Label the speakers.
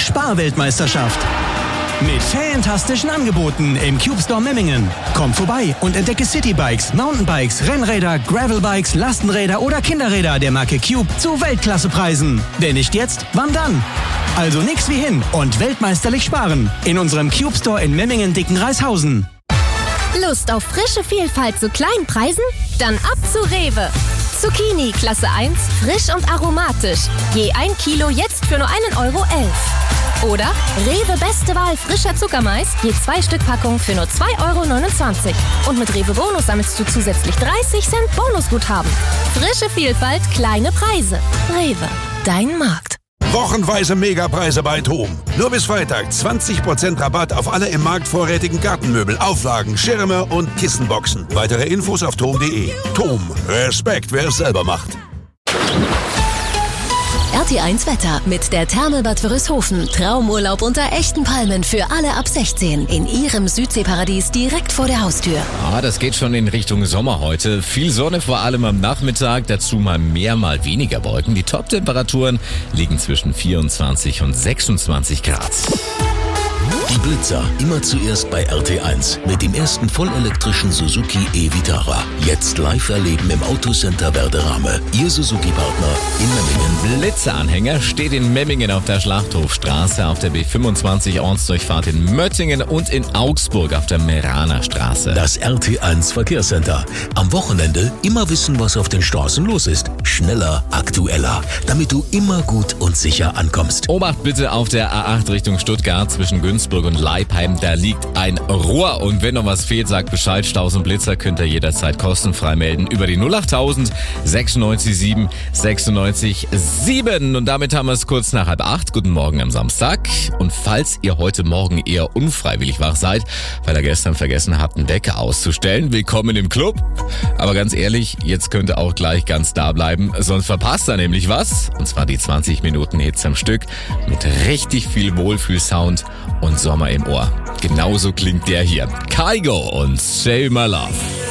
Speaker 1: Sparweltmeisterschaft. Mit fantastischen Angeboten im Cube Store Memmingen. Komm vorbei und entdecke Citybikes, Mountainbikes, Rennräder, Gravelbikes, Lastenräder oder Kinderräder der Marke Cube zu Weltklassepreisen. Wenn nicht jetzt, wann dann? Also nix wie hin und weltmeisterlich sparen. In unserem Cube Store in Memmingen-Dickenreishausen.
Speaker 2: Lust auf frische Vielfalt zu kleinen Preisen? Dann ab zu Rewe. Zucchini Klasse 1, frisch und aromatisch. Je 1 Kilo jetzt für nur 1,11 Euro. Oder Rewe Beste Wahl frischer Zuckermais, je 2 Stück Packung für nur 2,29 Euro. Und mit Rewe Bonus sammelst du zusätzlich 30 Cent Bonusguthaben. Frische Vielfalt, kleine Preise. Rewe, dein Markt.
Speaker 3: Wochenweise Megapreise bei TOM. Nur bis Freitag 20% Rabatt auf alle im Markt vorrätigen Gartenmöbel, Auflagen, Schirme und Kissenboxen. Weitere Infos auf tom.de. TOM. Respekt, wer es selber macht.
Speaker 4: RT1 Wetter mit der Therme Bad Wörishofen. Traumurlaub unter echten Palmen für alle ab 16. In ihrem Südseeparadies direkt vor der Haustür.
Speaker 5: Das geht schon in Richtung Sommer heute. Viel Sonne, vor allem am Nachmittag. Dazu mal mehr, mal weniger Wolken. Die Top-Temperaturen liegen zwischen 24 und 26 Grad.
Speaker 6: Die Blitzer immer zuerst bei RT1 mit dem ersten vollelektrischen Suzuki e-Vitara. Jetzt live erleben im Autocenter Werderame. Ihr Suzuki-Partner in Memmingen.
Speaker 5: Blitzeranhänger steht in Memmingen auf der Schlachthofstraße, auf der B25 Ortsdurchfahrt in Möttingen und in Augsburg auf der Meraner Straße.
Speaker 6: Das RT1 Verkehrscenter. Am Wochenende immer wissen, was auf den Straßen los ist. Schneller, aktueller, damit du immer gut und sicher ankommst.
Speaker 5: Obacht bitte auf der A8 Richtung Stuttgart zwischen Günzburg und Leipheim, da liegt ein Rohr und wenn noch was fehlt, sagt Bescheid. Staus und Blitzer könnt ihr jederzeit kostenfrei melden über die 08000 96 7 96 7. Und damit haben wir es kurz nach 7:30. Guten Morgen am Samstag. Und falls ihr heute Morgen eher unfreiwillig wach seid, weil ihr gestern vergessen habt, einen Wecker auszustellen, willkommen im Club. Aber ganz ehrlich, jetzt könnt ihr auch gleich ganz da bleiben, sonst verpasst ihr nämlich was. Und zwar die 20 Minuten Hits am Stück mit richtig viel Wohlfühlsound und Sommer im Ohr. Genauso klingt der hier. Kygo und Save My Love.